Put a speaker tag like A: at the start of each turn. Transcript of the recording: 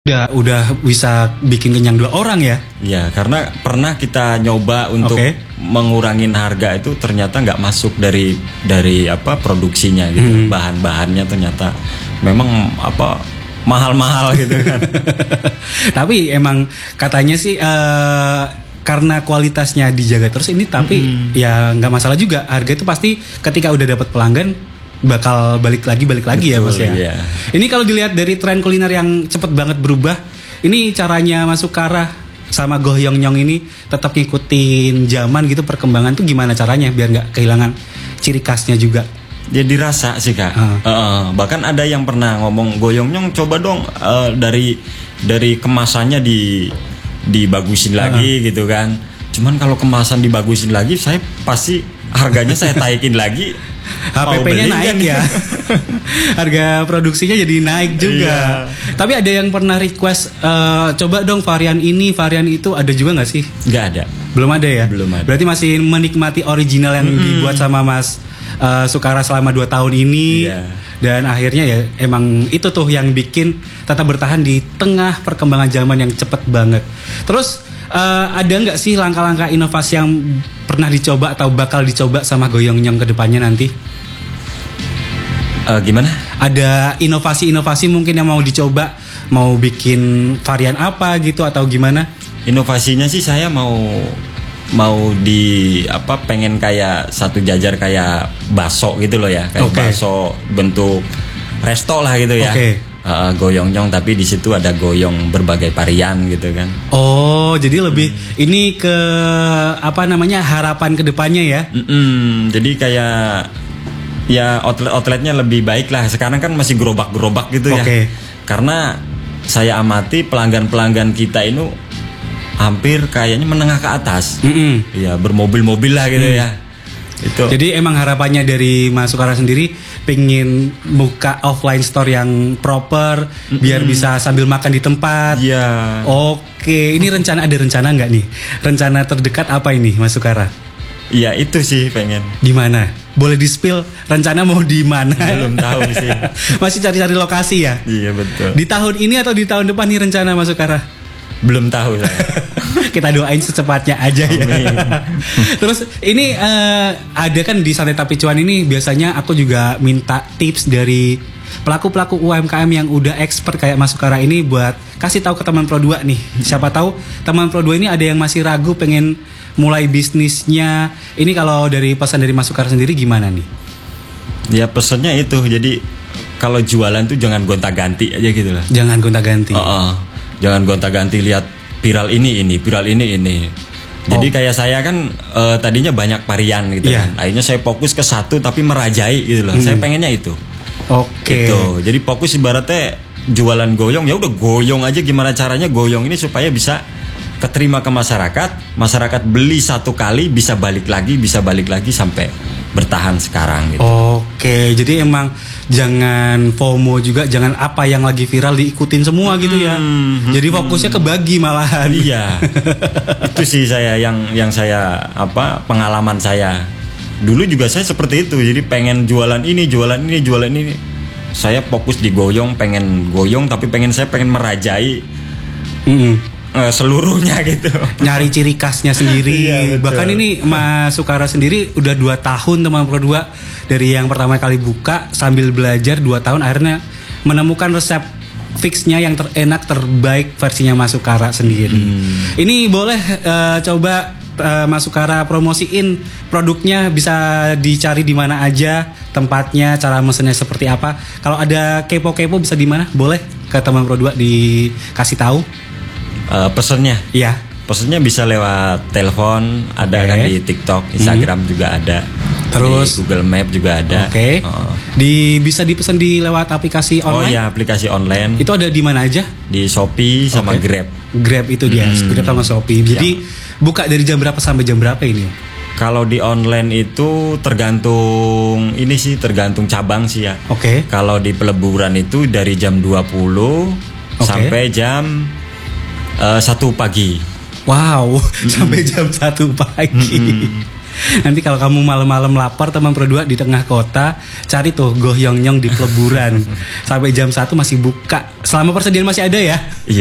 A: Udah bisa bikin kenyang 2 orang ya?
B: Ya, karena pernah kita nyoba untuk mengurangin harga itu ternyata nggak masuk dari produksinya gitu. Bahan-bahannya ternyata memang mahal-mahal gitu kan.
A: Tapi emang katanya sih karena kualitasnya dijaga terus ini, tapi ya nggak masalah juga. Harga itu pasti ketika udah dapat pelanggan bakal balik lagi. Betul, ya Mas ya. Iya. Ini kalau dilihat dari tren kuliner yang cepet banget berubah, ini caranya Mas Sukara sama Goyongnyeong ini tetap ngikutin zaman gitu, perkembangan tuh gimana caranya biar nggak kehilangan ciri khasnya juga?
B: Ya dirasa sih Kak. Bahkan ada yang pernah ngomong, Goyongnyeong coba dong dari kemasannya dibagusin lagi gitu kan. Cuman kalau kemasan dibagusin lagi, saya pasti harganya saya taikin lagi.
A: HPP-nya naik kan? Ya. Harga produksinya jadi naik juga. Iya. Tapi ada yang pernah request coba dong varian ini, varian itu, ada juga nggak sih?
B: Nggak ada.
A: Belum ada ya?
B: Belum ada.
A: Berarti masih menikmati original yang dibuat sama Mas Sukara selama 2 tahun ini. Iya. Dan akhirnya ya emang itu tuh yang bikin tetap bertahan di tengah perkembangan zaman yang cepet banget. Terus ada nggak sih langkah-langkah inovasi yang pernah dicoba atau bakal dicoba sama Goyongnyeong ke depannya nanti?
B: Gimana? Ada
A: inovasi-inovasi mungkin yang mau dicoba, mau bikin varian apa gitu atau gimana?
B: Inovasinya sih saya mau pengen kayak satu jajar kayak bakso gitu loh ya, kayak bakso bentuk resto lah gitu ya. Goyongnyeong tapi di situ ada goyong berbagai varian gitu kan.
A: Oh, jadi lebih ini ke harapan kedepannya ya?
B: Jadi kayak ya outletnya lebih baik lah. Sekarang kan masih gerobak-gerobak gitu ya. Karena saya amati pelanggan kita ini hampir kayaknya menengah ke atas. Ya bermobil-mobil lah gitu ya. Itu.
A: Jadi emang harapannya dari Mas Sukara sendiri pengen buka offline store yang proper biar bisa sambil makan di tempat.
B: Iya.
A: Oke, ini ada rencana nggak nih? Rencana terdekat apa ini Mas Sukara?
B: Iya itu sih pengen.
A: Di mana? Boleh di-spill rencana mau di mana?
B: Belum tahu sih.
A: Masih cari-cari lokasi ya?
B: Iya betul.
A: Di tahun ini atau di tahun depan nih rencana Mas Sukara?
B: Belum tahu saya.
A: Kita doain secepatnya aja ya. Terus ini ada kan di Sate Tapi Cuan ini biasanya aku juga minta tips dari pelaku-pelaku UMKM yang udah expert kayak Mas Sukara ini buat kasih tahu ke teman Pro 2 nih. Siapa tahu teman Pro 2 ini ada yang masih ragu pengen mulai bisnisnya. Ini kalau dari pesan dari Mas Sukara sendiri gimana nih?
B: Ya pesannya itu, jadi kalau jualan tuh jangan gonta-ganti aja gitu lah.
A: Jangan gonta-ganti.
B: Jangan gonta-ganti lihat viral ini. Jadi kayak saya kan tadinya banyak varian gitu kan. Akhirnya saya fokus ke satu tapi merajai gitu loh. Saya pengennya itu. Gitu. Jadi fokus ibaratnya jualan goyong, ya udah goyong aja, gimana caranya goyong ini supaya bisa keterima ke masyarakat. Masyarakat beli satu kali bisa balik lagi sampai bertahan sekarang gitu.
A: Oke, jadi emang jangan FOMO juga, jangan apa yang lagi viral diikutin semua gitu ya. Jadi fokusnya kebagi malahan.
B: Iya. Itu sih saya yang saya pengalaman saya. Dulu juga saya seperti itu. Jadi pengen jualan ini. Saya fokus di goyong, pengen goyong tapi saya pengen merajai. Seluruhnya gitu.
A: Nyari ciri khasnya sendiri.
B: Iya,
A: bahkan ini Mas Sukara sendiri udah 2 tahun teman Pro 2. Dari yang pertama kali buka sambil belajar 2 tahun akhirnya menemukan resep fixnya yang terenak terbaik versinya Mas Sukara sendiri. Ini boleh coba Mas Sukara promosiin produknya, bisa dicari di mana aja, tempatnya, cara mesennya seperti apa. Kalau ada kepo-kepo bisa di mana? Boleh ke teman Pro 2 dikasih tahu.
B: Pesennya?
A: Iya.
B: Pesennya bisa lewat telepon, ada kan di TikTok, Instagram juga ada.
A: Terus
B: di Google Map juga ada.
A: Bisa dipesan lewat aplikasi online?
B: Oh iya, aplikasi online.
A: Itu ada di mana aja?
B: Di Shopee sama Grab.
A: Grab itu dia, Grab sama Shopee. Jadi buka dari jam berapa sampai jam berapa ini?
B: Kalau di online itu tergantung cabang sih ya. Kalau di peleburan itu dari jam 20 sampai jam 1 pagi.
A: Wow, sampai jam 1 pagi. Nanti kalau kamu malam-malam lapar teman Pro 2 di tengah kota, cari tuh Goh Yong Nyong di peleburan. Sampai jam 1 masih buka. Selama persediaan masih ada ya.
B: Iya.